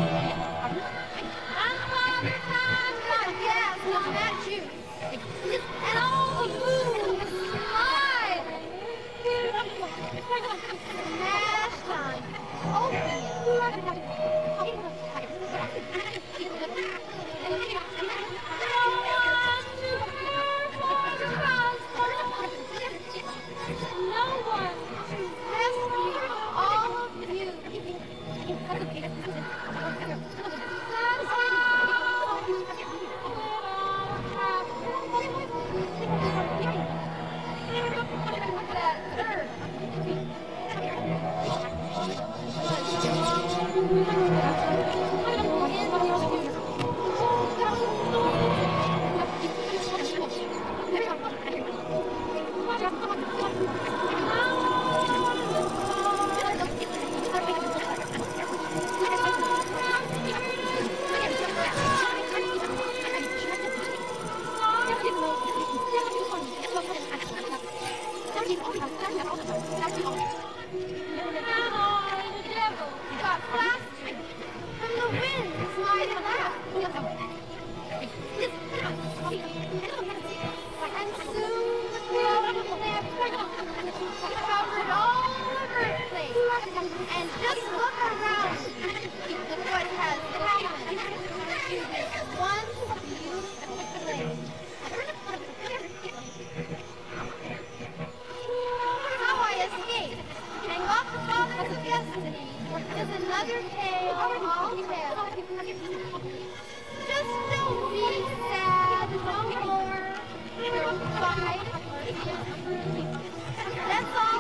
And by the time got gas on that juice, and all the food was smiling, smashed on no one to rescue all of you. That's how that earth got plastered from the winds mighty loud. And soon the cloud covered all the birthplace. And just look around at what has happened to this one beautiful place. How I escaped and got the Fathers of Destiny is another tale I'll tell. Just don't be sad no more. Don't fight. That's all.